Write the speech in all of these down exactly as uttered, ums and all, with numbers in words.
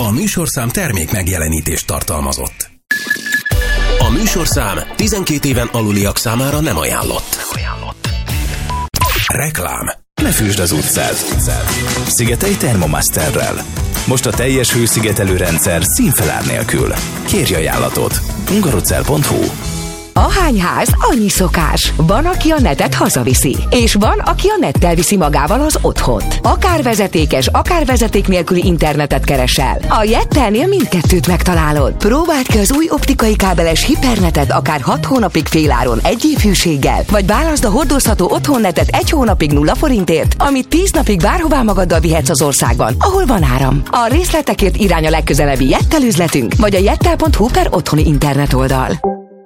A műsorszám termék megjelenítést tartalmazott. A műsorszám tizenkét éven aluliak számára nem ajánlott. Reklám. Ne fűsd az utcát. Szigetelj Thermomasterrel. Most a teljes hőszigetelő rendszer színfelár nélkül. Kérj ajánlatot. hungarocell pont hu. Ahány ház, annyi szokás. Van, aki a netet hazaviszi, és van, aki a nettel viszi magával az otthont. Akár vezetékes, akár vezeték nélküli internetet keresel. A Jettelnél mindkettőt megtalálod. Próbáld ki az új optikai kábeles hipernetet akár hat hónapig féláron egy év hűséggel, vagy válaszd a hordozható otthonnetet egy hónapig nulla forintért, amit tíz napig bárhová magaddal vihetsz az országban, ahol van áram. A részletekért irány a legközelebbi Jettel üzletünk, vagy a jettel pont hu per otthoni internet oldal.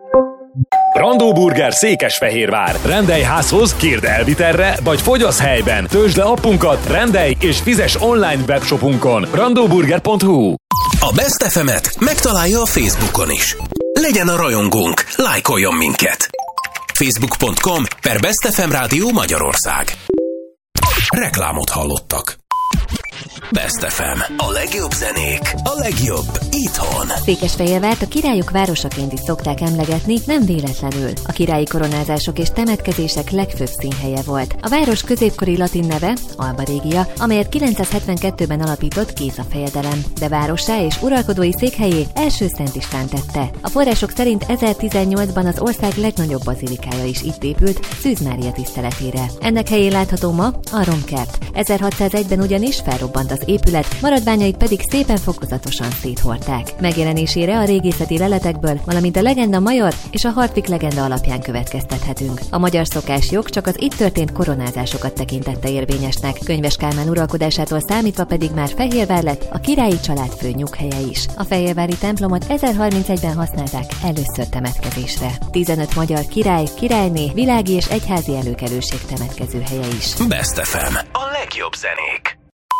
Brandó Burger Székesfehérvár. Rendelj házhoz, kérd elvitelre, vagy fogyasz helyben. Töltsd le appunkat, rendelj és fizes online webshopunkon. brandó burger pont hu. A Best ef emet megtalálja a Facebookon is. Legyen a rajongónk, lájkoljon minket. facebook pont com per Best ef em Rádió Magyarország. Reklámot hallottak. Best ef em. A legjobb zenék, a legjobb itthon. Székesfehérvárt a királyok városaként is szokták emlegetni, nem véletlenül. A királyi koronázások és temetkezések legfőbb színhelye volt. A város középkori latin neve Alba Regia, amelyet kilencszázhetvenkettőben alapított Géza fejedelem, de várossá és uralkodói székhelyé első Szent István tette. A források szerint ezertizennyolcban az ország legnagyobb bazilikája is itt épült, Szűz Mária tiszteletére. Ennek helyén látható ma a Romkert. ezerhatszázegyben ugyanis felrobbant az épület, maradványait pedig szépen fokozatosan széthordták. Megjelenésére a régészeti leletekből, valamint a legenda major és a Hartwig legenda alapján következtethetünk. A magyar szokásjog csak az itt történt koronázásokat tekintette érvényesnek, Könyves Kálmán uralkodásától számítva pedig már Fehérvár lett a királyi család fő nyughelye is. A fehérvári templomot ezerharmincegyben használták először temetkezésre. tizenöt magyar király, királyné, világi és egyházi előkelőség temetkezőhelye is. Best ef em. A legjobb zenék.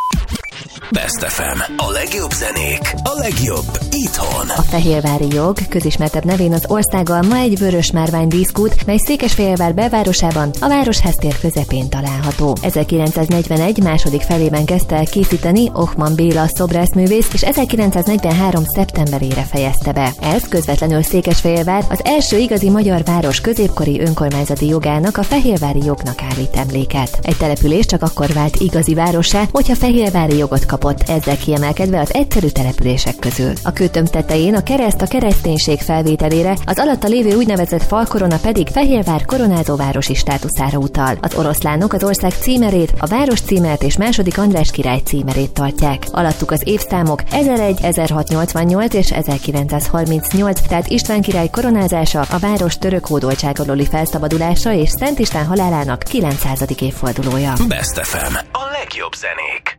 Best ef em. A legjobb zenék, a legjobb itthon. A fehérvári jog közismertebb nevén az országgal ma egy vörös márvány díszkút, mely Székesfehérvár belvárosában, a Városház-tér közepén található. ezerkilencszáznegyvenegy második felében kezdte el készíteni Ochman Béla szobrászművész, és ezerkilencszáznegyvenhárom szeptemberére fejezte be. Ez közvetlenül Székesfehérvár az első igazi magyar város középkori önkormányzati jogának, a fehérvári jognak állít emléket. Egy település csak akkor vált igazi várossá, hogyha fehérvári jogot kapott, ezzel kiemelkedve az egyszerű települések közül. A kőtömb tetején a kereszt a kereszténység felvételére, az alatta lévő úgynevezett falkorona pedig Fehérvár koronázóvárosi státuszára utal. Az oroszlánok az ország címerét, a város címert és második András király címerét tartják. Alattuk az évszámok ezeregy, ezerhatszáznyolcvannyolc és ezerkilencszázharmincnyolc, tehát István király koronázása, a város török hódoltság alóli felszabadulása és Szent István halálának kilencszázadik évfordulója. Best ef em. A legjobb zenék.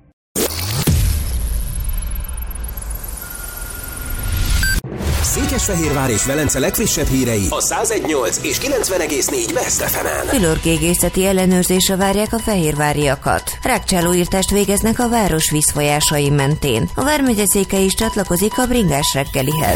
Székesfehérvár és Velence legfrissebb hírei a száz egy egész nyolc és kilencven egész négy Best ef emen. Fülörgégészeti ellenőrzésre várják a fehérváriakat. Rákcsálóírtást végeznek a város vízfolyásai mentén. A vármegye széke is csatlakozik a bringás reggelihez.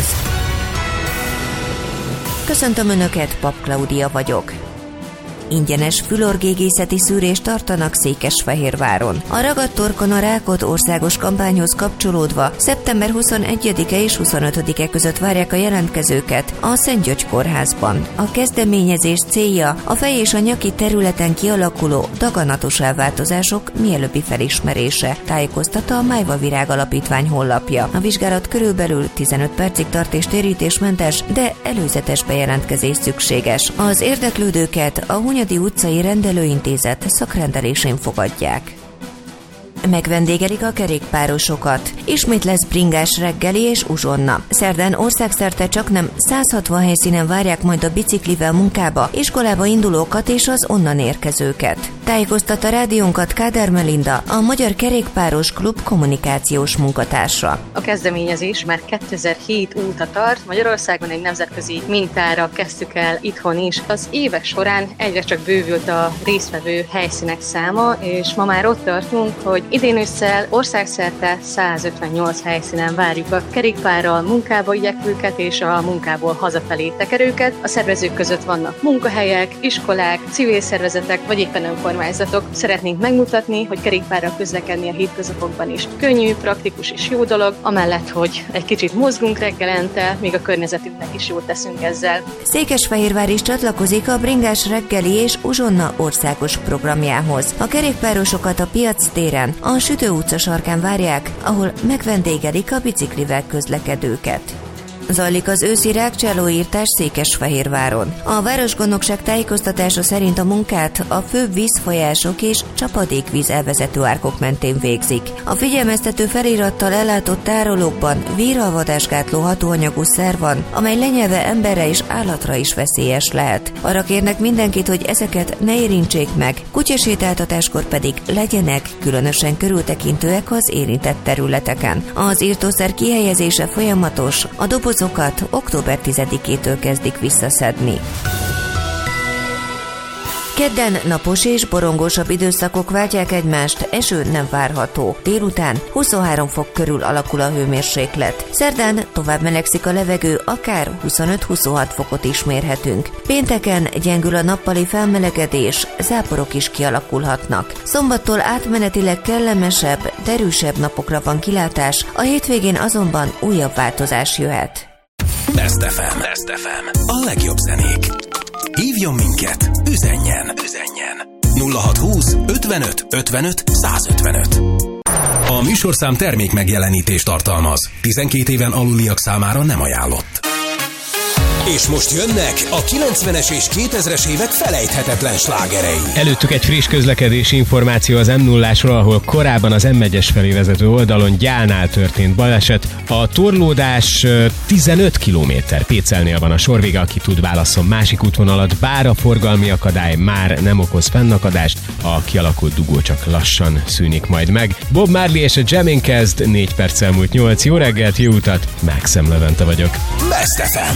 Köszöntöm Önöket, Pap Klaudia vagyok. Ingyenes fülorgégészeti szűrést tartanak Székesfehérváron. A ragadt torkon rákot országos kampányhoz kapcsolódva szeptember huszonegyedike és huszonötödike között várják a jelentkezőket a Szent György kórházban. A kezdeményezés célja a fej és a nyaki területen kialakuló daganatos elváltozások mielőbbi felismerése, tájékoztatta a Májva Virág Alapítvány honlapja. A vizsgálat körülbelül tizenöt percig tart és térítésmentes, de előzetes bejelentkezés szükséges. Az érdeklődőket a Hunyadi utcai rendelőintézet szakrendelésén fogadják. Megvendégelik a kerékpárosokat. Ismét lesz bringás reggeli és uzsonna. Szerdán országszerte csaknem száz hatvan helyszínen várják majd a biciklivel munkába, iskolába indulókat és az onnan érkezőket. Tájékoztatta rádiónkat Kádár Melinda, a Magyar Kerékpáros Klub kommunikációs munkatársa. A kezdeményezés már kétezer-hét óta tart, Magyarországon egy nemzetközi mintára kezdtük el itthon is. Az évek során egyre csak bővült a résztvevő helyszínek száma, és ma már ott tartunk, hogy idén ősszel országszerte százötvennyolc helyszínen várjuk a kerékpárral munkába igyekvőket és a munkából hazafelé tekerőket. A szervezők között vannak munkahelyek, iskolák, civil szervezetek vagy éppen önkormányzatok önkormányzatok. Szeretnénk megmutatni, hogy kerékpárral közlekedni a hétköznapokban is könnyű, praktikus és jó dolog, amellett, hogy egy kicsit mozgunk reggelente, még a környezetünknek is jót teszünk ezzel. Székesfehérvár is csatlakozik a Bringás reggeli és Uzsonna országos programjához. A kerékpárosokat a Piac téren, a Sütő utca sarkán várják, ahol megvendégelik a biciklivel közlekedőket. Zajlik az őszi rágcsálóírtás Székesfehérváron. A városgondnokság tájékoztatása szerint a munkát a főbb vízfolyások és csapadékvíz elvezető árkok mentén végzik. A figyelmeztető felirattal ellátott tárolókban véralvadásgátló hatóanyagú szer van, amely lenyelve emberre és állatra is veszélyes lehet. Arra kérnek mindenkit, hogy ezeket ne érintsék meg, kutyasétáltatáskor pedig legyenek különösen körültekintőek az érintett területeken. Az írtószer kihelyezése folyamatos, a doboz Azokat október tizedikétől kezdik visszaszedni. Kedden napos és borongósabb időszakok váltják egymást, eső nem várható. Délután huszonhárom fok körül alakul a hőmérséklet. Szerdán tovább melegszik a levegő, akár huszonöt-huszonhat fokot is mérhetünk. Pénteken gyengül a nappali felmelegedés, záporok is kialakulhatnak. Szombattól átmenetileg kellemesebb, derűsebb napokra van kilátás, a hétvégén azonban újabb változás jöhet. Best ef em. Best ef em. A legjobb zenék. Hívjon minket, üzenjen, üzenjen. nulla hatszázhúsz ötvenöt ötvenöt százötvenöt. A műsorszám termék megjelenítést tartalmaz. tizenkét éven aluliak számára nem ajánlott. És most jönnek a kilencvenes és kétezres évek felejthetetlen slágerei. Előttük egy friss közlekedési információ az em nullásról, ahol korábban az em egyes felé vezető oldalon Gyálnál történt baleset. A torlódás tizenöt kilométer. Pécelnél van a sorvége, aki tud válaszol másik útvonalat, bár a forgalmi akadály már nem okoz fennakadást, a kialakult dugó csak lassan szűnik majd meg. Bob Marley és a Jamming kezd, négy perccel múlt nyolc. Jó reggelt, jó utat, Mákszem Levente vagyok. Best ef em.